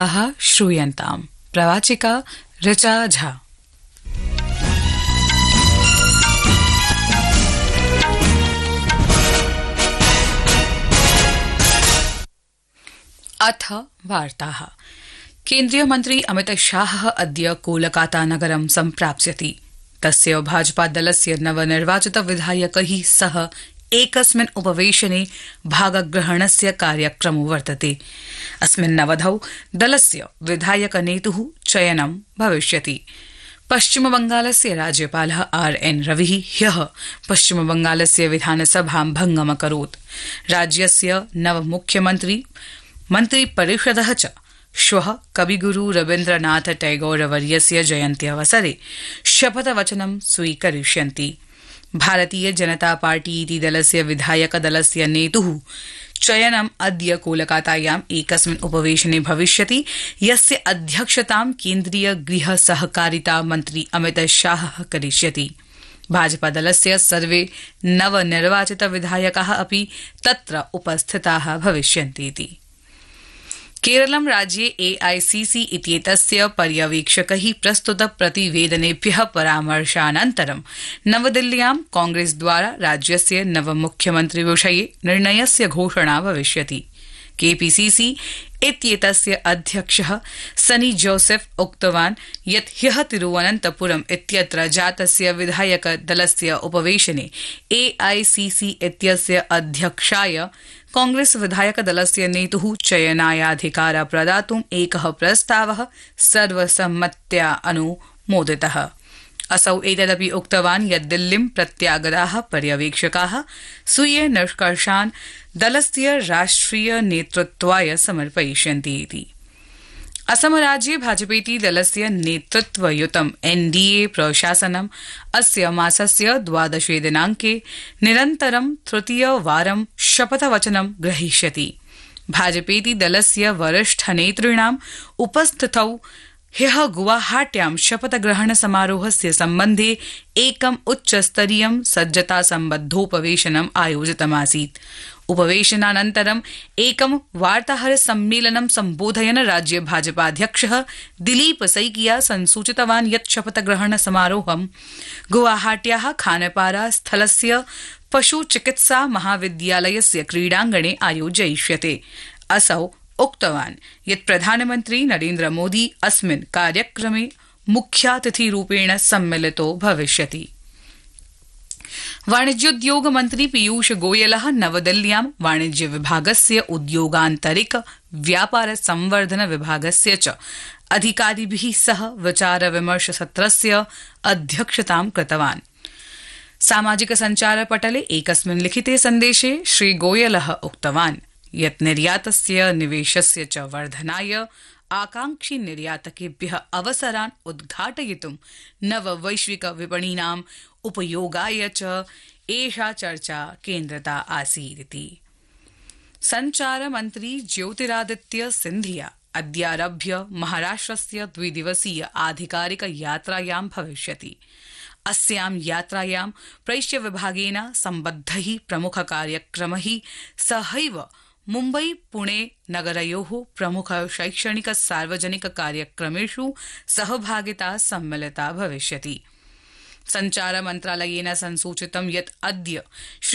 श्रूयन्ताम् प्रवाचिका ऋचा झा। अथ वार्ताः। केन्द्रीय मन्त्री अमित शाह अद्य कोलकाता नगरं सम्प्राप्स्यति। तस्य भाजपा दलस्य नवनिर्वाचित विधायकैः सह एकस्मिन् उपवेशने भागग्रहणस्य कार्यक्रमो वर्तते। अस्मिन् अवधौ दलस्य विधायकनेतुः चयनं भविष्यति। पश्चिमबंगालस्य राज्यपालः आरएन रविः ह्यः पश्चिमबंगालस्य विधानसभां भङ्गमकरोत्। राज्यस्य नवमुख्यमन्त्री मन्त्रिपरिषदः च श्वः कविगुरु रवीन्द्रनाथ टैगोरवर्यस्य जयन्त्यवसरे शपथवचनं स्वीकरिष्यन्ति। भारतीय जनता पार्टी इति दलस्य विधायकदलस्य नेतुः चयनम् अद्य कोलकातायाम् एकस्मिन् उपवेशने भविष्यति, यस्य अध्यक्षतां केन्द्रीय गृह सहकारिता मन्त्री अमित शाहः करिष्यति। भाजपादलस्य सर्वे नवनिर्वाचित विधायकाः अपि तत्र उपस्थिताः भविष्यन्तीति। केरलं राज्ये एआईसीसी इत्येतस्य पर्यवेक्षकैः प्रस्तुत प्रतिवेदनेभ्यः परामर्शानन्तरं नवदिल्ल्यां कांग्रेसद्वारा राज्यस्य नवमुख्यमन्त्रिविषये निर्णयस्य घोषणा भविष्यति। केपीसीसी इत्येतस्य अध्यक्षः सनी जोसेफ उक्तवान् यत् ह्यः तिरुवनन्तपुरम् इत्यत्र जातस्य विधायकदलस्य उपवेशने एआईसीसी इत्यस्य अध्यक्षाय कांग्रेस विधायकदलस्य नेतुः चयनायाधिकार प्रदातुम् एकः प्रस्तावः सर्वसम्मत्या अनुमोदितः। असौ एतदपि उक्तवान् यत् दिल्लीं प्रत्यागताः पर्यवेक्षकाः स्वीय निष्कर्षान् दलस्य राष्ट्रिय नेतृत्वाय समर्पयिष्यन्ति इति। असमराज्ये भाजपेति दलस्य नेतृत्वयुतं एनडीए प्रशासनम् अस्य मासस्य 12 दिनाङ्के निरन्तरं तृतीयवारं शपथवचनं ग्रहीष्यति। भाजपेति दलस्य वरिष्ठनेतॄणाम् उपस्थितौ ह्यः गुवाहाट्यां शपथग्रहण समारोहस्य सम्बन्धे एकम् उच्चस्तरीयं सज्जता सम्बद्धोपवेशनम् आयोजितमासीत्। उपवेशनानन्तरं एकं वार्ताहर सम्मेलनं सम्बोधयन् राज्य भाजपाध्यक्षः दिलीप सैकिया संसूचितवान् यत् शपथग्रहण समारोहं गुवाहाट्याः खानपारा स्थलस्य पशुचिकित्सा महाविद्यालयस्य क्रीडाङ्गणे आयोजयिष्यते। असौ उक्तवान् यत् प्रधानमन्त्री नरेन्द्र मोदी अस्मिन् कार्यक्रमे मुख्यातिथिरूपेण सम्मिलितो भविष्यति। वाणिज्योद्योग मन्त्री पीयूष गोयलः नवदिल्ल्यां वाणिज्य विभागस्य उद्योगान्तरिक व्यापार संवर्धन विभागस्य च अधिकारिभिः सह विचार विमर्श सत्रस्य अध्यक्षतां कृतवान्। सामाजिक सञ्चार पटले एकस्मिन् लिखिते सन्देशे श्री गोयलः उक्तवान् यत् निर्यातस्य निवेशस्य च वर्धनाय आकांक्षी निर्यातकेभ्यः अवसरान् उद्घाटयितुं नववैश्विक विपणीनाम् उपयोगाय च एषा चर्चा केन्द्रिता आसीदिति। सञ्चार मन्त्री ज्योतिरादित्य सिन्धिया अद्यारभ्य महाराष्ट्रस्य 2 दिवसीय आधिकारिक यात्रायां भविष्यति। अस्यां यात्रायां प्रैष्य विभागेन सम्बद्धैः प्रमुख कार्यक्रमैः सहैव मुम्बई पुणे नगरयोः प्रमुख शैक्षणिक सार्वजनिक कार्यक्रमेषु सहभागिता सम्मिलिता भविष्यति। सञ्चार मन्त्रालयेन संसूचितं यत् अद्य